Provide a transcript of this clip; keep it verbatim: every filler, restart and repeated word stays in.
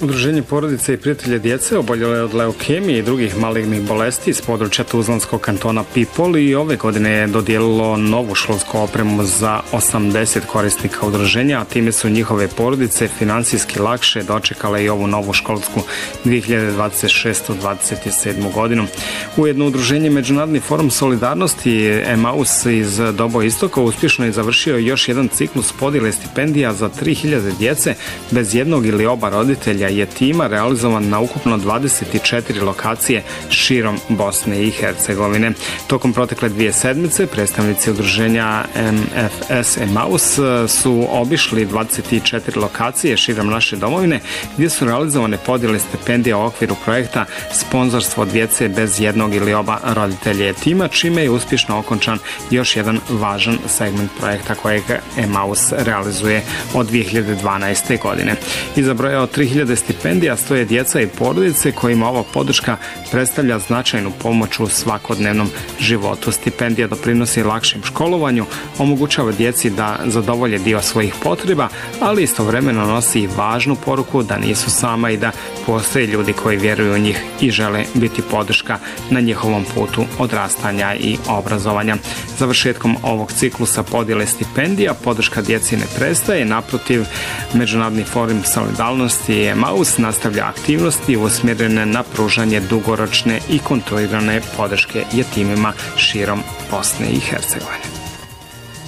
Udruženje porodice i prijatelje djece oboljele od leukemije i drugih malignih bolesti iz područja Tuzlanskog kantona Pipol i ove godine je dodijelilo novu školsku opremu za osamdeset korisnika udruženja, a time su njihove porodice finansijski lakše dočekale i ovu novu školsku dvije hiljade dvadeset šeste dvadeset sedme. godinu. Ujedno Udruženje Međunarodni forum solidarnosti Emaus iz Dobo Istoka uspješno je završio još jedan ciklus podjele stipendija za tri hiljade djece bez jednog ili oba roditelja jetima realizovan na ukupno dvadeset četiri lokacije širom Bosne i Hercegovine. Tokom protekle dvije sedmice predstavnici udruženja M F S Emaus su obišli dvadeset četiri lokacije širom naše domovine gdje su realizovane podjele stipendija u okviru projekta Sponzorstvo djece bez jednog ili oba roditelja jetima, čime je uspješno okončan još jedan važan segment projekta kojeg Emaus realizuje od dvije hiljade dvanaeste. godine. Iza broja od tri hiljade stipendija stoje djeca i porodice kojima ova podrška predstavlja značajnu pomoć u svakodnevnom životu. Stipendija doprinosi lakšem školovanju, omogućava djeci da zadovolje dio svojih potreba, ali istovremeno nosi i važnu poruku da nisu sama i da postoje ljudi koji vjeruju u njih i žele biti podrška na njihovom putu odrastanja i obrazovanja. Završetkom ovog ciklusa podjele stipendija podrška djeci ne prestaje, naprotiv, Međunarodni forum solidarnosti Emaus nastavlja aktivnosti usmjerene na pružanje dugoročne i kontrolirane podrške jetimima širom Bosne i Hercegovine.